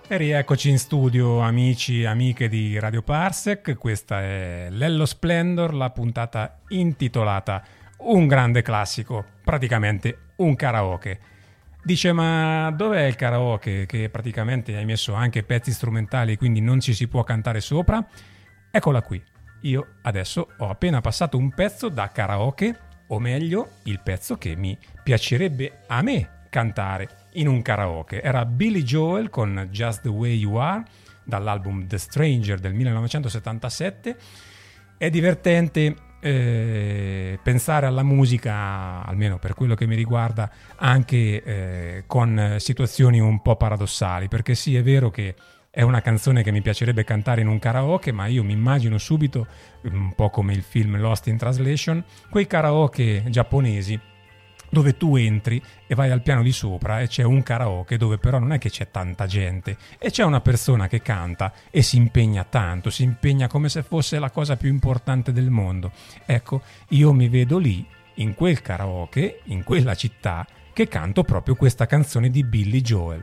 E rieccoci in studio, amici e amiche di Radio Parsec. Questa è Lello Splendor, la puntata intitolata Un grande classico, praticamente un karaoke. Dice, ma dov'è il karaoke? Che praticamente hai messo anche pezzi strumentali, quindi non ci si può cantare sopra? Eccola qui. Io adesso ho appena passato un pezzo da karaoke, o meglio, il pezzo che mi piacerebbe a me cantare in un karaoke. Era Billy Joel con Just the Way You Are dall'album The Stranger del 1977. È divertente pensare alla musica, almeno per quello che mi riguarda, anche con situazioni un po' paradossali, perché sì, è vero che è una canzone che mi piacerebbe cantare in un karaoke, ma io mi immagino subito, un po' come il film Lost in Translation, quei karaoke giapponesi dove tu entri e vai al piano di sopra e c'è un karaoke dove però non è che c'è tanta gente e c'è una persona che canta e si impegna tanto, si impegna come se fosse la cosa più importante del mondo. Ecco, io mi vedo lì, in quel karaoke, in quella città, che canto proprio questa canzone di Billy Joel.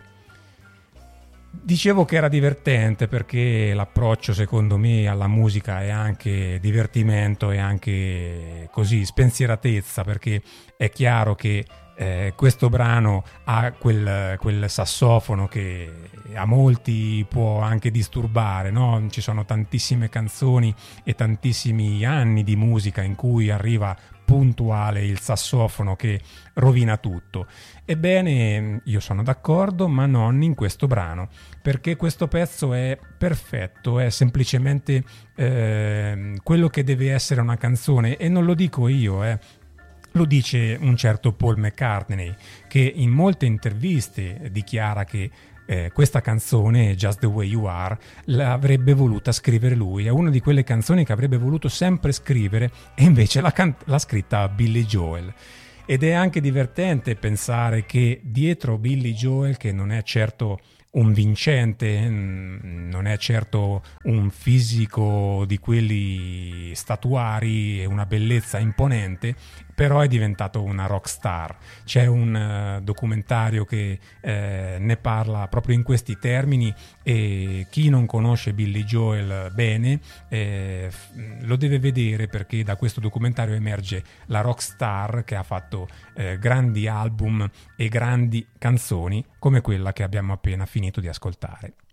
Dicevo che era divertente perché l'approccio, secondo me, alla musica è anche divertimento e anche così spensieratezza, perché è chiaro che questo brano ha quel sassofono che a molti può anche disturbare, no? Ci sono tantissime canzoni e tantissimi anni di musica in cui arriva puntuale il sassofono che rovina tutto. Ebbene, io sono d'accordo, ma non in questo brano, perché questo pezzo è perfetto, è semplicemente quello che deve essere una canzone, e non lo dico io, lo dice un certo Paul McCartney, che in molte interviste dichiara che questa canzone, Just the Way You Are, l'avrebbe voluta scrivere lui. È una di quelle canzoni che avrebbe voluto sempre scrivere e invece l'ha scritta Billy Joel. Ed è anche divertente pensare che dietro Billy Joel, che non è certo un vincente, non è certo un fisico di quelli statuari e una bellezza imponente, però è diventato una rock star. C'è un documentario che ne parla proprio in questi termini, e chi non conosce Billy Joel bene lo deve vedere, perché da questo documentario emerge la rock star che ha fatto grandi album e grandi canzoni come quella che abbiamo appena finito di ascoltare.